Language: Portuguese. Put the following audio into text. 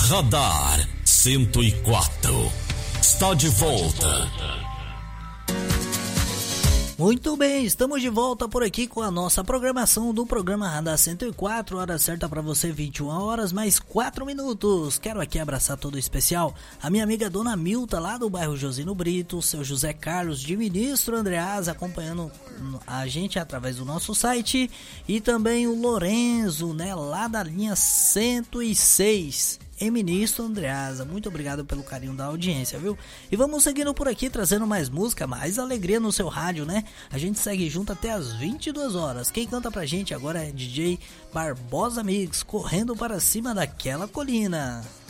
Radar 104 está de volta. Muito bem, estamos de volta por aqui com a nossa programação do programa Radar 104, hora certa para você, 21 horas mais 4 minutos. Quero aqui abraçar todo especial a minha amiga Dona Milta, lá do bairro Josino Brito, seu José Carlos de Ministro Andreasa, acompanhando a gente através do nosso site, e também o Lorenzo, né, lá da linha 106. Ministro Andreasa, muito obrigado pelo carinho da audiência, viu? E vamos seguindo por aqui, trazendo mais música, mais alegria no seu rádio, né? A gente segue junto até as 22 horas. Quem canta pra gente agora é DJ Barbosa Mix, correndo para cima daquela colina.